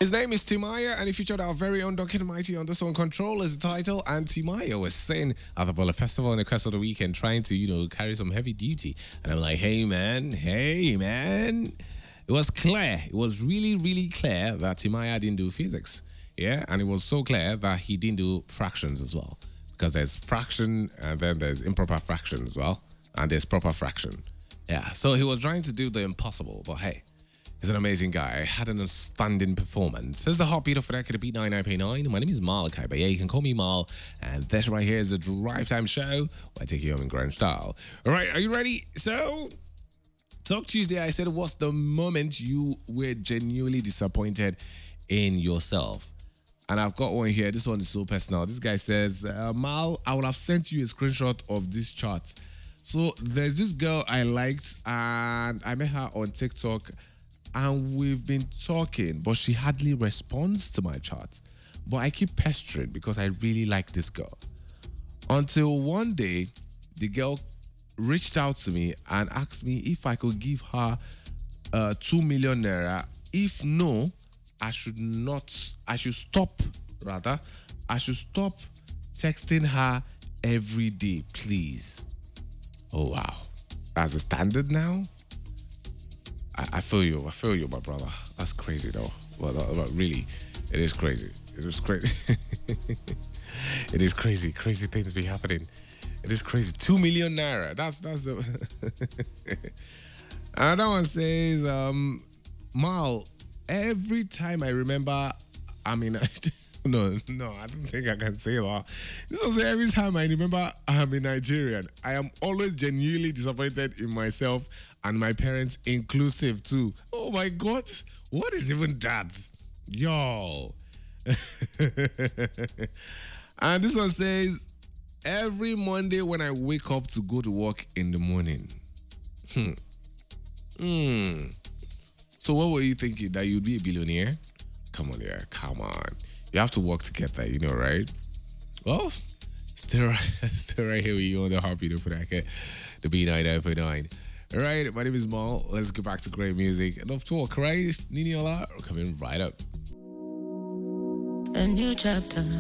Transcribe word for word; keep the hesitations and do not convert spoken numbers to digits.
His name is Timaya, and he featured our very own Duncan Mighty on this one. Control is the title, and Timaya was saying at the Bola Festival in the course of the weekend, trying to, you know, carry some heavy duty. And I'm like, hey, man, hey, man. It was clear, it was really, really clear that Timaya didn't do physics. Yeah, and it was so clear that he didn't do fractions as well. Because there's fraction, and then there's improper fraction as well, and there's proper fraction. Yeah, so he was trying to do the impossible, but hey, he's an amazing guy. Had an outstanding performance. This is the heartbeat of Fredeka, the Beat ninety-nine point nine. My name is Mal Kai, but yeah, you can call me Mal. And this right here is a drive time show where I take you home in grand style. All right, are you ready? So, Talk Tuesday, I said, what's the moment you were genuinely disappointed in yourself? And I've got one here. This one is so personal. This guy says, uh, Mal, I would have sent you a screenshot of this chart. So there's this girl I liked, and I met her on TikTok, and we've been talking, but she hardly responds to my chat. But I keep pestering because I really like this girl. Until one day, the girl reached out to me and asked me if I could give her uh, two million naira. If no, I should not, I should stop, rather, I should stop texting her every day, please. Oh, wow. That's the standard now? I, I feel you. I feel you, my brother. That's crazy, though. Well, uh, but really, it is crazy. It is crazy. It is crazy. Crazy things be happening. It is crazy. Two million naira. That's that's the. Another one says, um, Mal, every time I remember, I mean, no, no, I don't think I can say that. This was every time I remember I'm a Nigerian, I am always genuinely disappointed in myself and my parents, inclusive too. Oh my God, what is even that? Yo. And this one says, every Monday when I wake up to go to work in the morning. Hmm. Hmm. So what were you thinking? That you'd be a billionaire? Come on, yeah, come on. You have to work to get that, you know, right? Well, still right, still right here with you on the Heartbeat of Fredeka, the B ninety-nine point nine. All right, my name is Mal. Let's get back to great music. Enough talk, right? Nini Ola, coming right up. A new chapter.